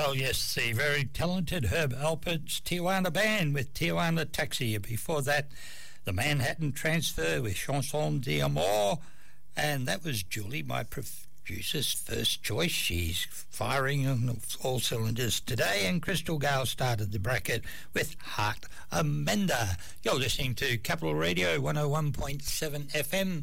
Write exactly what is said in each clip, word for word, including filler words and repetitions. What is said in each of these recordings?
Well, yes, the very talented Herb Alpert's Tijuana Band with Tijuana Taxi. Before that, the Manhattan Transfer with Chanson d'Amour, and that was Julie, my producer's first choice. She's firing on all cylinders today, and Crystal Gale started the bracket with Heart Amanda. You're listening to Capital Radio one oh one point seven F M.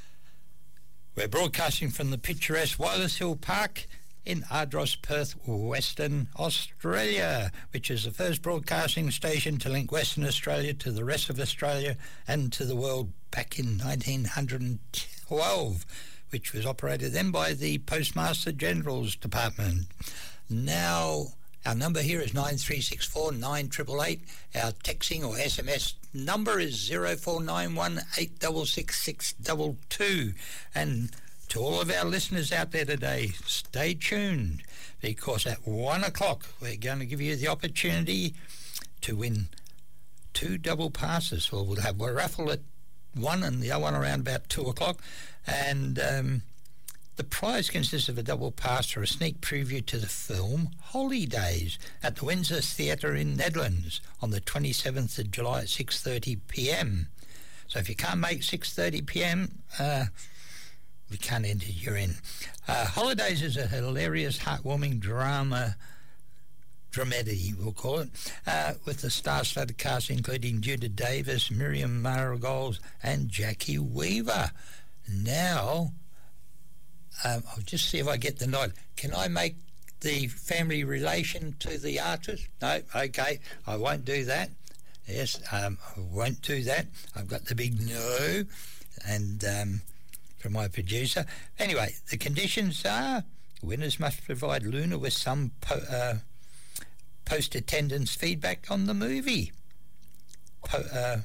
We're broadcasting from the picturesque Wallace Hill Park in Ardros, Perth, Western Australia, which is the first broadcasting station to link Western Australia to the rest of Australia and to the world back in nineteen twelve, which was operated then by the Postmaster General's Department. Now, our number here is nine three six four nine eight eight eight. Our texting or S M S number is zero four nine one eight six six six two two. And to all of our listeners out there today, stay tuned, because at one o'clock we're going to give you the opportunity to win two double passes. Well, we'll have a raffle at one and the other one around about two o'clock. And um, the prize consists of a double pass or a sneak preview to the film Holidays at the Windsor Theatre in Nedlands on the twenty-seventh of July at six thirty p m. So if you can't make six thirty p m, uh, we can't enter you in. Uh, Holidays is a hilarious, heartwarming drama, dramedy, we'll call it, uh, with the star-studded cast including Judah Davis, Miriam Margolyes, and Jackie Weaver. Now, um, I'll just see if I get the nod. Can I make the family relation to the artist? No? Okay, I won't do that. Yes, um, I won't do that. I've got the big no, and um, from my producer. Anyway, the conditions are winners must provide Luna with some po- uh, post-attendance feedback on the movie. Po- uh,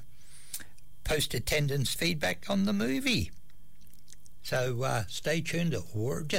post-attendance feedback on the movie. So uh, stay tuned, or just